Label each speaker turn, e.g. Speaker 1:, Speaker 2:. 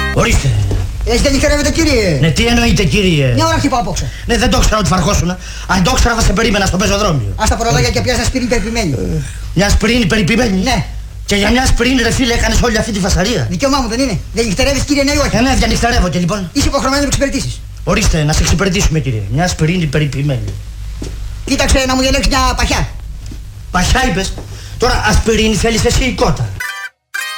Speaker 1: Ορίστε.
Speaker 2: Έτσι δεν νυχτερεύετε, κύριε?
Speaker 1: Ναι, τι εννοείται, κύριε?
Speaker 2: Μια ώρα χτυπάω απόξω.
Speaker 1: Ναι, δεν το ήξερα ότι θα αρχόσουν. Αν το ήξερα θα σε περίμενα στο πεζοδρόμιο.
Speaker 2: Ας τα προλόγια και πιάσα σπίριν περιποιημένη.
Speaker 1: Μια σπρίνη περιποιημένη.
Speaker 2: Ναι.
Speaker 1: Και για μια σπρίνη, ρε φίλε, έκανες όλη αυτή τη φασαρία.
Speaker 2: Δικαίωμά μου δεν είναι? Δεν νυχτερεύεις, κύριε, ναι ή όχι?
Speaker 1: Ναι, διανυχτερεύω και λοιπόν.
Speaker 2: Είσαι υποχρεωμένος να με εξυπηρετήσεις.
Speaker 1: Ορίστε, να σε εξυπηρετήσουμε, κύριε. Μια σπρίνη περιποιημένη.
Speaker 2: Κοίταξε να μου διαλέξει μια παχιά.
Speaker 1: Παχιά είπες. Τώρα ασπιρίνη θέλεις εσύ ή κότα?